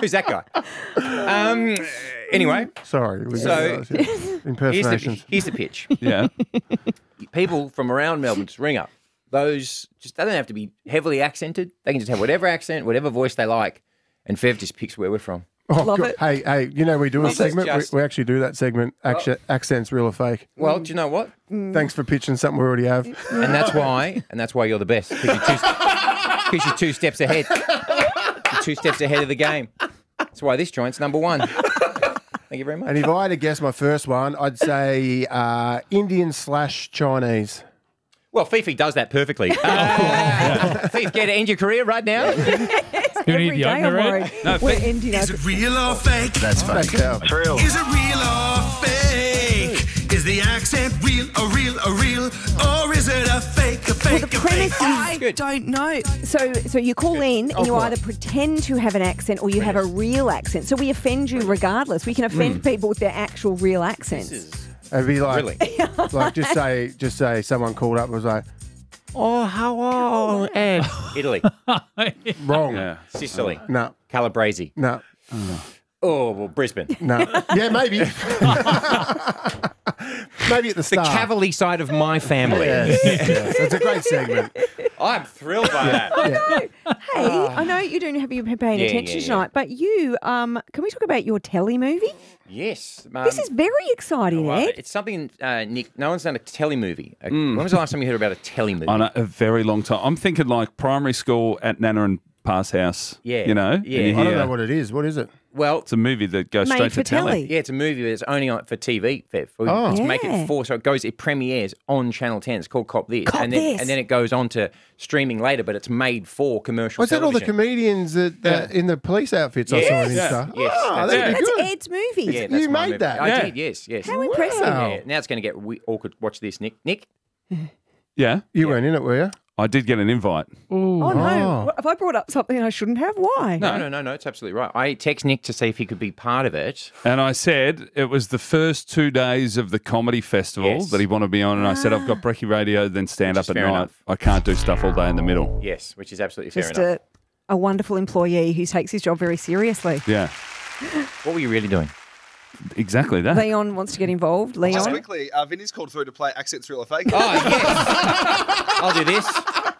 Who's that guy? Anyway, Sorry. Impersonations. here's the pitch. Yeah. People from around Melbourne just ring up. Those just they don't have to be heavily accented. They can just have whatever accent, whatever voice they like, and Fev just picks where we're from. Oh, Love God. it. Hey, you know we do a This is segment. just- We actually do that segment. Accents, real or fake. Well, do you know what? Thanks for pitching something we already have. And that's why you're the best because you're 2 steps ahead. You're 2 steps ahead of the game. That's why this joint's number 1. Thank you very much. And if I had to guess my first one, I'd say Indian/Chinese. Well, Fifi does that perfectly. Fifi, get to end your career right now. Every the day I'm opener, worried. right? No, We're Fif- ending Is up. it real or fake? That's fake. Thanks, Al. Is it real or fake? Is the accent real or real or real? Or is it a fake, a fake, the a fake? premise is- I Good. don't know. So you call in and you either pretend to have an accent or you have a real accent. So we offend you regardless. We can offend people with their actual real accents. It'd be like, Really? like just say someone called up and was like, "Oh, how are you?" Italy, Wrong. Yeah. Sicily, No, Calabrese. no, Oh, well, Brisbane. no. Yeah, maybe. Maybe at the The start. Cavalier side of my family. Yes, yes. It's a great segment. I'm thrilled by that. Yeah. Hey, I know you don't have you paying Yeah, attention yeah. tonight, but you, can we talk about your telly movie? Yes. This is very exciting, well, Ed. it's something, Nick, no one's done a telly movie. When was the last time you heard about a telly movie? On a very long time. I'm thinking like primary school at Nana and Pa's house. Yeah. You know? Yeah. And you I don't hear- know what it is. What is it? Well, It's a movie that goes Made straight for to telly. telly. yeah, it's a movie that's only on for TV, Fev. Oh. It's making Yeah. it for, so it premieres on Channel 10. It's called Cop This. Cop and then, This. And then it goes on to streaming later, but it's made for commercial Was that all the television. comedians that in the police outfits I saw Yes. and Yeah. stuff? Yes, Oh, that's that'd it. be That's good. Ed's movie. Yeah, that's You my made movie. that? I Yeah. did, yes. How impressive. Wow. Yeah, now it's going to get awkward. Watch this, Nick. Nick? Yeah. You weren't in it, were you? I did get an invite. Oh, no. Oh. What- Have I brought up something I shouldn't have? Why? No, it's absolutely right. I text Nick to see if he could be part of it. And I said it was the first 2 days of the comedy festival Yes. that he wanted to be on. And I said, I've got Brekkie Radio, then stand Which up is at fair night. enough. I can't do stuff all day in the middle. Yes, which is absolutely fair Just enough. a wonderful employee who takes his job very seriously. Yeah. What were you really doing? Exactly that. Leon wants to get involved. Just Leon? quickly, Vinny's called through to play Accents Real or Fake. Oh, yes. I'll do this.